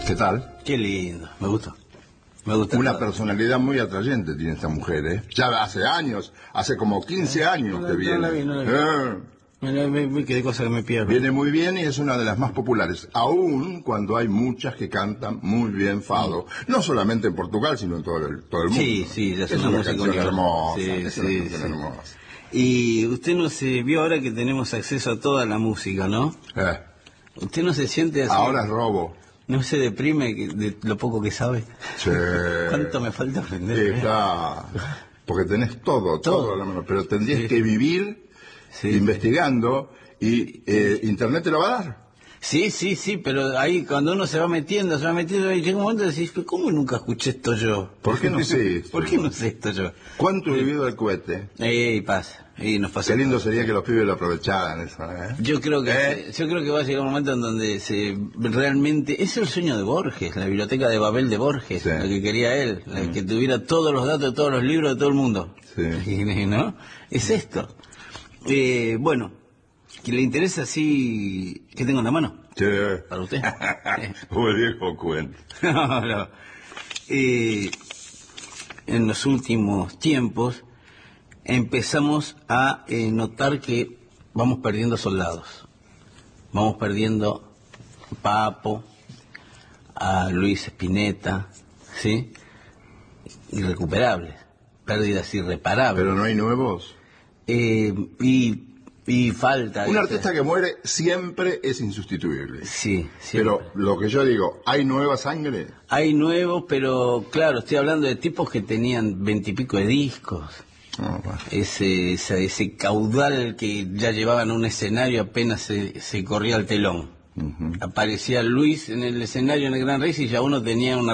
¿Qué tal? Qué lindo, me gustó. Me gusta. Una personalidad muy atrayente tiene esta mujer, ¿eh? Ya hace años, hace como 15 años que viene. No la vi. Me quedé cosa que me pierdo. Viene muy bien y es una de las más populares, aún cuando hay muchas que cantan muy bien fado. No solamente en Portugal, sino en todo el mundo. Sí, ya es una canción hermosa. Es una canción hermosa. Y usted no se vio ahora que tenemos acceso a toda la música, ¿no? Usted no se siente así. Ahora es robo. ¿No se deprime de lo poco que sabe? Sí. ¿Cuánto me falta aprender? Sí, claro. Porque tenés todo a la mano, pero tendrías que vivir investigando y Internet te lo va a dar. Sí, pero ahí cuando uno se va metiendo, y llega un momento y decís, ¿cómo nunca escuché esto yo? ¿Por qué no sé esto? ¿Por qué no sé esto yo? ¿Cuánto he vivido el cohete? Pasa. Y nos pasa. Qué lindo sería que los pibes lo aprovecharan eso, ¿eh? Yo creo que va a llegar un momento en donde realmente es el sueño de Borges, la biblioteca de Babel de Borges, lo que quería él, que tuviera todos los datos de todos los libros de todo el mundo. Sí. ¿No? Es esto. Bueno, que le interesa así, ¿qué tengo en la mano? Sí. Para usted. Como el viejo cuento. No. En los últimos tiempos empezamos a notar que vamos perdiendo soldados. Vamos perdiendo a Papo, a Luis Spinetta, ¿sí? Irrecuperables, pérdidas irreparables. ¿Pero no hay nuevos? Y falta... Un artista que muere siempre es insustituible. Sí. Pero lo que yo digo, ¿hay nueva sangre? Hay nuevos, pero claro, estoy hablando de tipos que tenían 20 y pico de discos. Bueno. Ese caudal que ya llevaban a un escenario apenas se corría el telón. Aparecía Luis en el escenario en el Gran Rex y ya uno tenía una